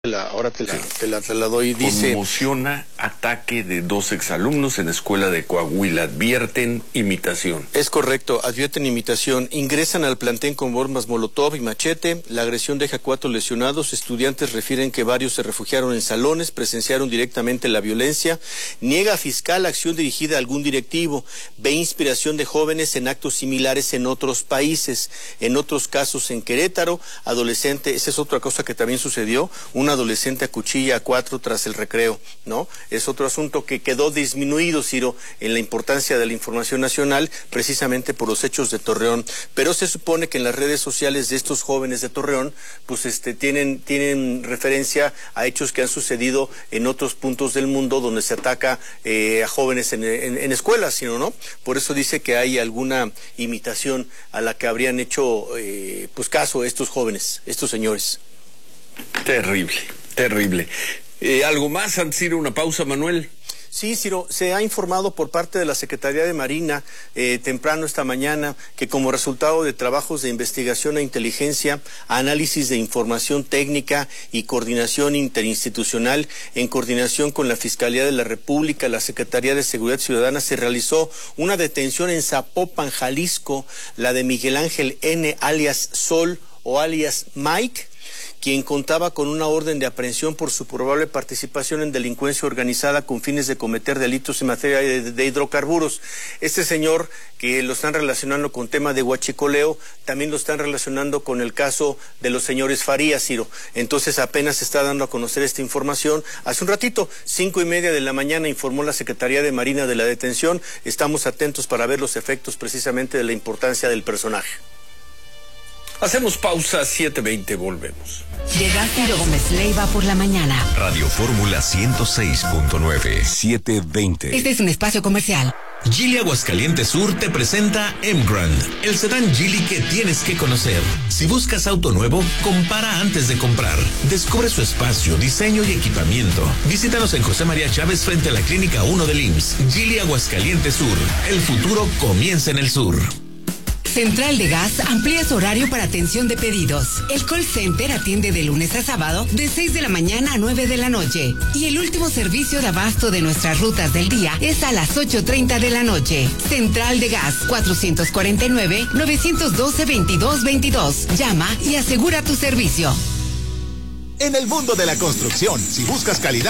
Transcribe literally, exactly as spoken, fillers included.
La, ahora te la, te la, te la doy. Dice: conmociona ataque de dos exalumnos en escuela de Coahuila. Advierten imitación. Es correcto, advierten imitación. Ingresan al plantel con bombas molotov y machete. La agresión deja cuatro lesionados. Estudiantes refieren que varios se refugiaron en salones, presenciaron directamente la violencia. Niega fiscal acción dirigida a algún directivo. Ve inspiración de jóvenes en actos similares en otros países. En otros casos en Querétaro, adolescente, esa es otra cosa que también sucedió, una adolescente acuchilla a cuatro tras el recreo, ¿no? Es otro asunto que quedó disminuido, Ciro, en la importancia de la información nacional, precisamente por los hechos de Torreón. Pero se supone que en las redes sociales de estos jóvenes de Torreón, pues este, tienen, tienen referencia a hechos que han sucedido en otros puntos del mundo donde se ataca eh, a jóvenes en, en, en escuelas, sino, ¿no? Por eso dice que hay alguna imitación a la que habrían hecho, eh, pues caso estos jóvenes, estos señores. Terrible, terrible. Eh, ¿Algo más antes de ir a una pausa, Manuel? Sí, Ciro, se ha informado por parte de la Secretaría de Marina eh, temprano esta mañana que como resultado de trabajos de investigación e inteligencia, análisis de información técnica y coordinación interinstitucional en coordinación con la Fiscalía de la República, la Secretaría de Seguridad Ciudadana, se realizó una detención en Zapopan, Jalisco, la de Miguel Ángel N., alias Sol o alias Mike, quien contaba con una orden de aprehensión por su probable participación en delincuencia organizada con fines de cometer delitos en materia de, de hidrocarburos. Este señor, que lo están relacionando con tema de huachicoleo, también lo están relacionando con el caso de los señores Farías, Ciro. Entonces apenas se está dando a conocer esta información. Hace un ratito, cinco y media de la mañana, informó la Secretaría de Marina de la detención. Estamos atentos para ver los efectos precisamente de la importancia del personaje. Hacemos pausa, siete veinte, volvemos. Llega Ciro Gómez Leiva por la mañana. Radio Fórmula ciento seis punto nueve, siete veinte. Este es un espacio comercial. Geely Aguascalientes Sur te presenta M-Grand, el sedán Geely que tienes que conocer. Si buscas auto nuevo, compara antes de comprar. Descubre su espacio, diseño y equipamiento. Visítanos en José María Chávez frente a la Clínica uno del I M S S. Geely Aguascalientes Sur, el futuro comienza en el sur. Central de Gas amplía su horario para atención de pedidos. El call center atiende de lunes a sábado de seis de la mañana a nueve de la noche. Y el último servicio de abasto de nuestras rutas del día es a las ocho treinta de la noche. Central de Gas, cuatrocientos cuarenta y nueve, novecientos doce, veintidós veintidós. Llama y asegura tu servicio. En el mundo de la construcción, si buscas calidad